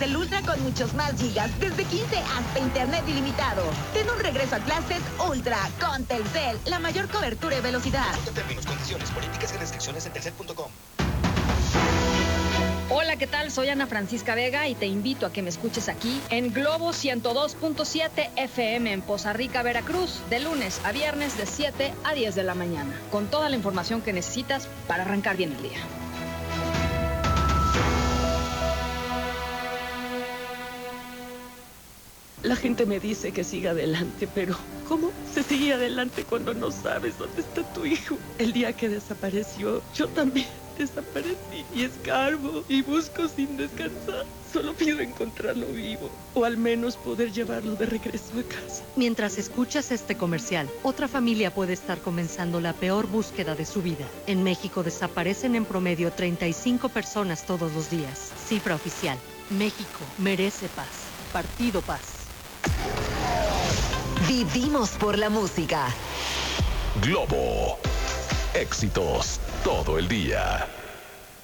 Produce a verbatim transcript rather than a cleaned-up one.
Telcel Ultra con muchos más gigas, desde quince hasta internet ilimitado. Ten un regreso a clases Ultra con Telcel, la mayor cobertura y velocidad. Consulta términos, condiciones, políticas y restricciones en telcel punto com. Hola, ¿qué tal? Soy Ana Francisca Vega y te invito a que me escuches aquí en Globo ciento dos punto siete F M en Poza Rica, Veracruz, de lunes a viernes de siete a diez de la mañana, con toda la información que necesitas para arrancar bien el día. La gente me dice que siga adelante, pero ¿cómo se sigue adelante cuando no sabes dónde está tu hijo? El día que desapareció, yo también desaparecí y escarbo y busco sin descansar. Solo pido encontrarlo vivo o al menos poder llevarlo de regreso a casa. Mientras escuchas este comercial, otra familia puede estar comenzando la peor búsqueda de su vida. En México desaparecen en promedio treinta y cinco personas todos los días. Cifra oficial. México merece paz. Partido Paz. Vivimos por la música. Globo. Éxitos todo el día.